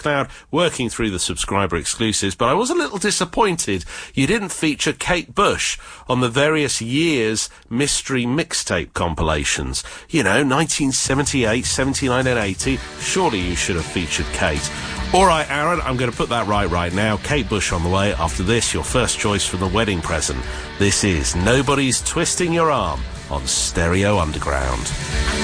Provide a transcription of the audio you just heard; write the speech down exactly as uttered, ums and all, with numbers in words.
SoundCloud, working through the subscriber exclusives, but I was a little disappointed you didn't feature Kate Bush on the various years mystery mixtape compilations. You know, nineteen seventy-eight, seventy-nine and eighty. Surely you should have featured Kate. All right, Aaron, I'm going to put that right right now. Kate Bush on the way. After this, your first choice for the wedding present. This is Nobody's Twisting Your Arm on Stereo Underground.